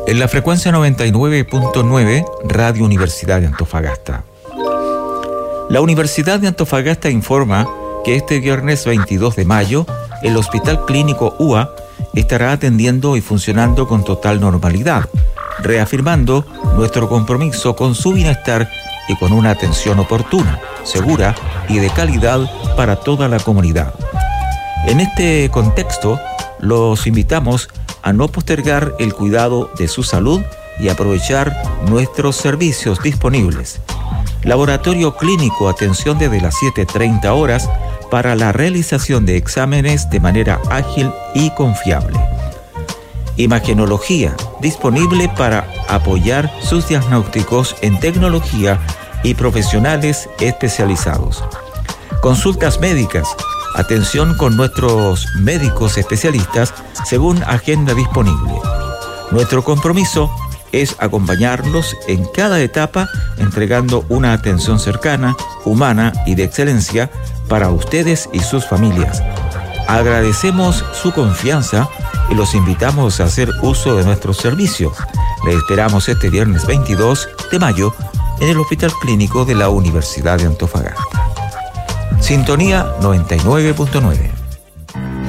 En la frecuencia 99.9, Radio Universidad de Antofagasta. La Universidad de Antofagasta informa que este viernes 22 de mayo, el Hospital Clínico UA estará atendiendo y funcionando con total normalidad, reafirmando nuestro compromiso con su bienestar y con una atención oportuna, segura y de calidad para toda la comunidad. En este contexto, los invitamos a no postergar el cuidado de su salud y aprovechar nuestros servicios disponibles. Laboratorio clínico, atención desde las 7:30 horas para la realización de exámenes de manera ágil y confiable. Imagenología, disponible para apoyar sus diagnósticos en tecnología y profesionales especializados. Consultas médicas, atención con nuestros médicos especialistas según agenda disponible. Nuestro compromiso es acompañarlos en cada etapa, entregando una atención cercana, humana y de excelencia para ustedes y sus familias. Agradecemos su confianza y los invitamos a hacer uso de nuestros servicios. Les esperamos este viernes 22 de mayo en el Hospital Clínico de la Universidad de Antofagasta. Sintonía 99.9.